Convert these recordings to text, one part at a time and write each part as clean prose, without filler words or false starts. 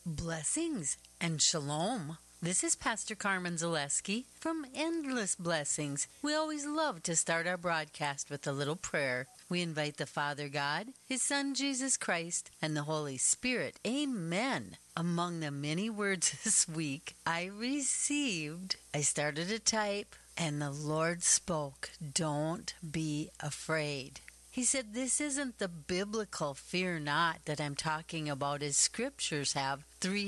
Blessings and shalom. This is Pastor Carmen Zaleski from Endless Blessings. We always love to start our broadcast with a little prayer. We invite the Father God, His Son Jesus Christ, and the Holy Spirit. Amen. Among the many words this week I started to type, and the Lord spoke, "Don't be afraid." He said, this isn't the biblical fear not that I'm talking about, as scriptures have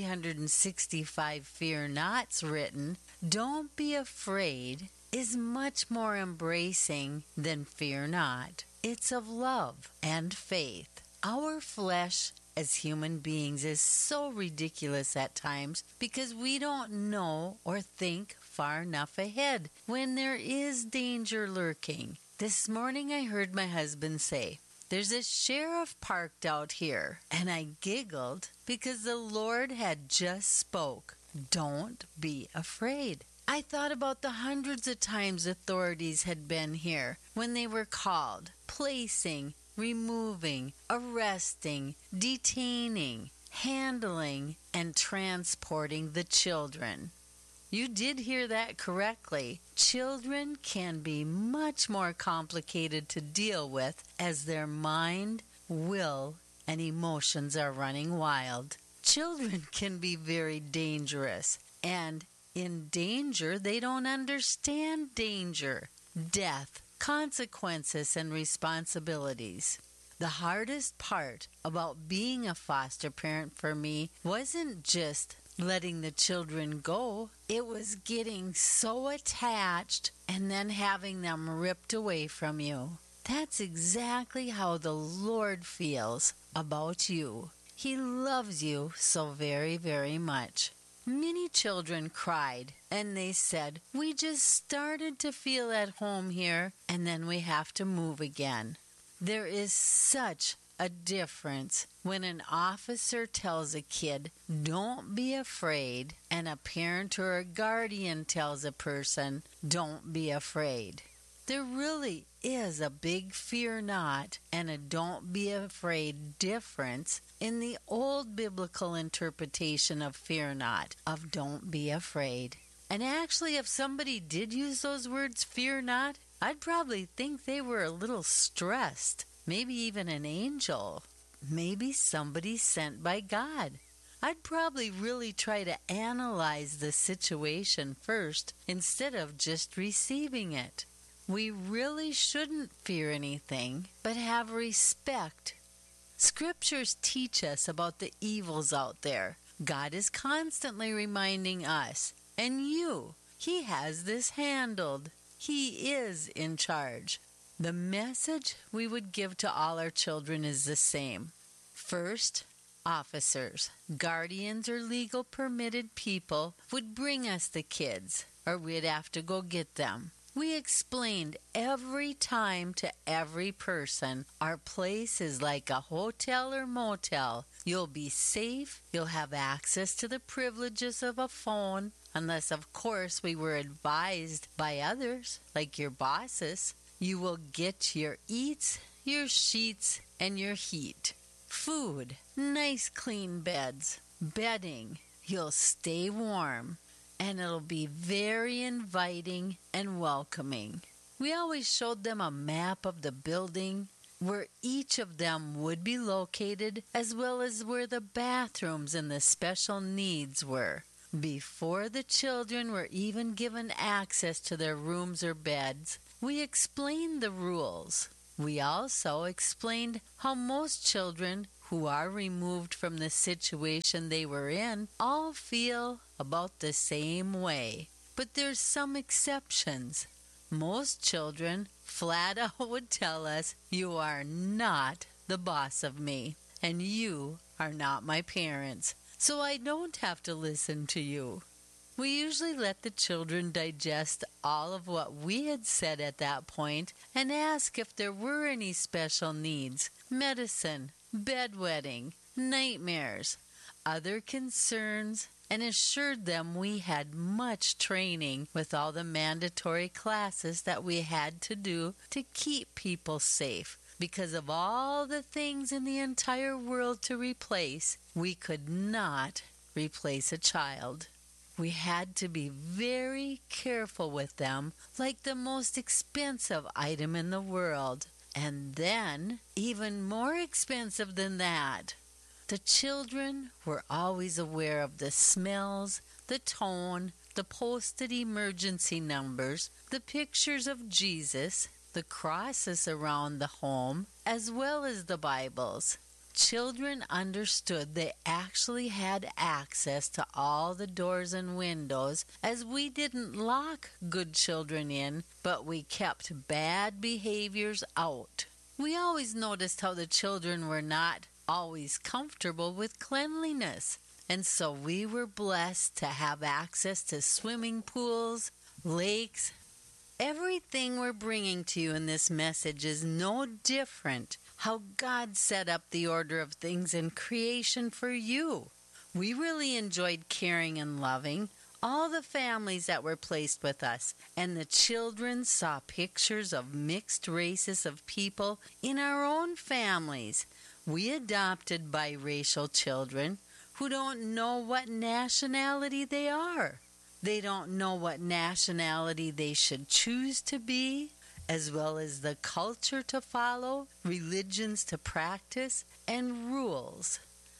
365 fear nots written. Don't be afraid is much more embracing than fear not. It's of love and faith. Our flesh as human beings is so ridiculous at times because we don't know or think far enough ahead when there is danger lurking. This morning I heard my husband say, "There's a sheriff parked out here," and I giggled because the Lord had just spoke, "Don't be afraid." I thought about the hundreds of times authorities had been here when they were called, placing, removing, arresting, detaining, handling, and transporting the children. You did hear that correctly. Children can be much more complicated to deal with as their mind, will, and emotions are running wild. Children can be very dangerous, and in danger, they don't understand danger, death, consequences, and responsibilities. The hardest part about being a foster parent for me wasn't just letting the children go. It was getting so attached and then having them ripped away from you. That's exactly how the Lord feels about you. He loves you so very, very much. Many children cried and they said, "We just started to feel at home here and then we have to move again." There is such a difference when an officer tells a kid, "Don't be afraid," and a parent or a guardian tells a person, "Don't be afraid." There really is a big fear not and a don't be afraid difference in the old biblical interpretation of fear not, of don't be afraid. And actually, if somebody did use those words, fear not, I'd probably think they were a little stressed. Maybe even an angel. Maybe somebody sent by God. I'd probably really try to analyze the situation first instead of just receiving it. We really shouldn't fear anything, but have respect. Scriptures teach us about the evils out there. God is constantly reminding us, and you, He has this handled. He is in charge. The message we would give to all our children is the same. First, officers, guardians, or legal permitted people would bring us the kids, or we'd have to go get them. We explained every time to every person, our place is like a hotel or motel. You'll be safe, you'll have access to the privileges of a phone, unless of course we were advised by others, like your bosses. You will get your eats, your sheets, and your heat. Food, nice clean beds, bedding. You'll stay warm, and it'll be very inviting and welcoming. We always showed them a map of the building where each of them would be located, as well as where the bathrooms and the special needs were. Before the children were even given access to their rooms or beds, we explained the rules. We also explained how most children who are removed from the situation they were in all feel about the same way. But there's some exceptions. Most children flat out would tell us, "You are not the boss of me, and you are not my parents, so I don't have to listen to you." We usually let the children digest all of what we had said at that point and ask if there were any special needs, medicine, bedwetting, nightmares, other concerns, and assured them we had much training with all the mandatory classes that we had to do to keep people safe. Because of all the things in the entire world to replace, we could not replace a child. We had to be very careful with them, like the most expensive item in the world. And then, even more expensive than that, the children were always aware of the smells, the tone, the posted emergency numbers, the pictures of Jesus, the crosses around the home, as well as the Bibles. Children understood they actually had access to all the doors and windows, as we didn't lock good children in, but we kept bad behaviors out. We always noticed how the children were not always comfortable with cleanliness, and so we were blessed to have access to swimming pools, lakes. Everything we're bringing to you in this message is no different how God set up the order of things in creation for you. We really enjoyed caring and loving all the families that were placed with us, and the children saw pictures of mixed races of people in our own families. We adopted biracial children who don't know what nationality they are. They don't know what nationality they should choose to be, as well as the culture to follow, religions to practice, and rules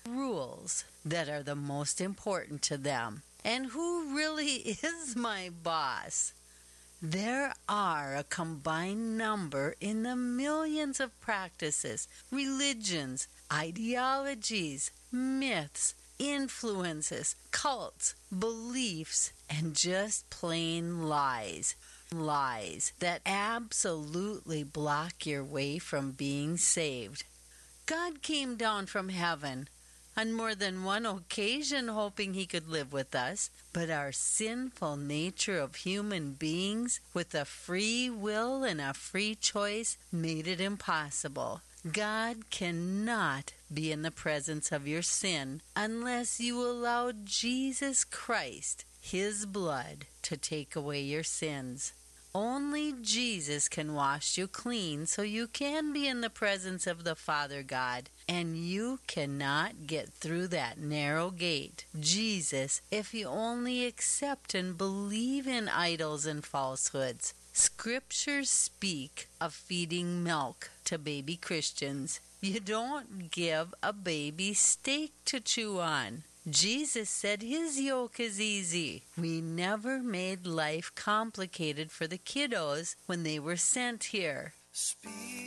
that are the most important to them. And who really is my boss? There are a combined number in the millions of practices, religions, ideologies, myths, influences, cults, beliefs, and just plain lies. Lies that absolutely block your way from being saved. God came down from heaven on more than one occasion hoping he could live with us, but our sinful nature of human beings with a free will and a free choice made it impossible. God cannot be in the presence of your sin unless you allow Jesus Christ, his blood, to take away your sins. Only Jesus can wash you clean so you can be in the presence of the Father God, and you cannot get through that narrow gate. Jesus, if you only accept and believe in idols and falsehoods. Scriptures speak of feeding milk to baby Christians. You don't give a baby steak to chew on. Jesus said his yoke is easy. We never made life complicated for the kiddos when they were sent here.